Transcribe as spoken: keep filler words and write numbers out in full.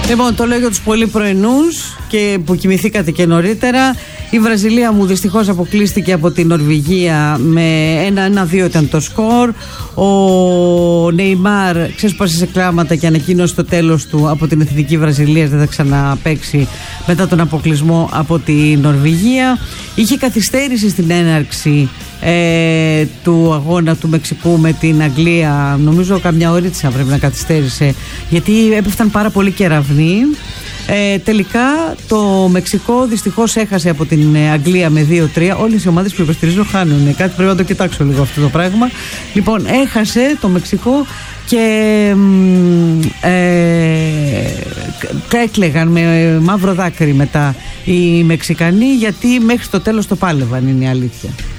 Λοιπόν, το λέω για τους πολύ πρωινούς και που κοιμηθήκατε και νωρίτερα. Η Βραζιλία μου δυστυχώς αποκλείστηκε από την Νορβηγία με ένα ένα δύο ήταν το σκορ. Ο Νεϊμάρ ξέσπασε σε κλάματα και ανακοίνωσε το τέλος του από την Εθνική Βραζιλίας. Δεν θα ξαναπαίξει μετά τον αποκλεισμό από την Νορβηγία. Είχε καθυστέρηση στην έναρξη ε, του αγώνα του Μεξικού με την Αγγλία. Νομίζω καμιά ωρίτσα πρέπει να καθυστέρησε, γιατί έπεφταν πάρα πολύ κεραυνοί. Ε, τελικά το Μεξικό δυστυχώς έχασε από την Αγγλία με δύο τρία. Όλες οι ομάδες που υποστηρίζω χάνουν. Κάτι πρέπει να το κοιτάξω λίγο αυτό το πράγμα. Λοιπόν, έχασε το Μεξικό και ε, έκλαιγαν με μαύρο δάκρυ μετά οι Μεξικανοί, γιατί μέχρι το τέλος το πάλευαν, είναι η αλήθεια.